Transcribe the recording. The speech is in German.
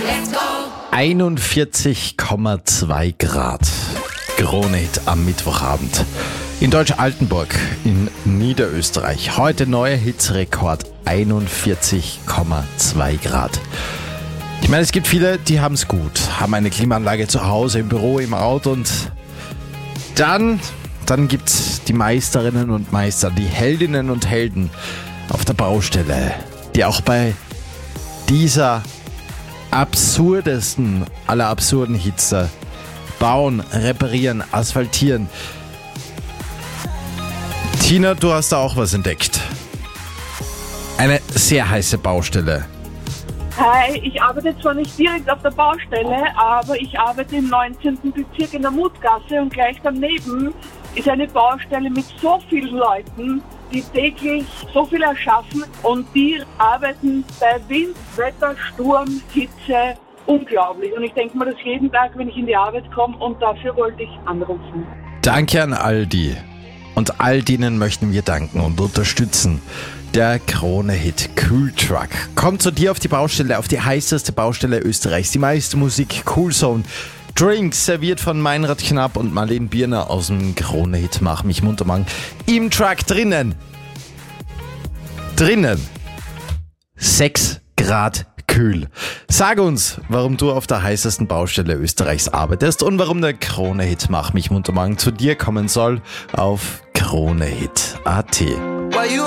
41,2 Grad. Krone-Hit am Mittwochabend. In Deutsch-Altenburg in Niederösterreich. Heute neuer Hitzrekord 41,2 Grad. Ich meine, es gibt viele, die haben es gut, haben eine Klimaanlage zu Hause, im Büro, im Auto und dann gibt es die Meisterinnen und Meister, die Heldinnen und Helden auf der Baustelle, die auch bei dieser absurdesten aller absurden Hitze bauen, reparieren, asphaltieren. Tina, du hast da auch was entdeckt. Eine sehr heiße Baustelle. Hi, ich arbeite zwar nicht direkt auf der Baustelle, aber ich arbeite im 19. Bezirk in der Mutgasse und gleich daneben ist eine Baustelle mit so vielen Leuten, die täglich so viel erschaffen und die arbeiten bei Wind, Wetter, Sturm, Hitze unglaublich. Und ich denke mir das jeden Tag, wenn ich in die Arbeit komme und dafür wollte ich anrufen. Danke an all die. Und all denen möchten wir danken und unterstützen. Der Krone-Hit Kühltruck kommt zu dir auf die Baustelle, auf die heißeste Baustelle Österreichs. Die meiste Musik, Cool Zone, Drinks serviert von Meinrad Knapp und Marlene Bierner aus dem Krone-Hit Mach mich munter machen. Im Truck drinnen 6 Grad kühl. Sag uns, warum du auf der heißesten Baustelle Österreichs arbeitest und warum der Krone-Hit Mach mich munter machen zu dir kommen soll auf kronehit.at.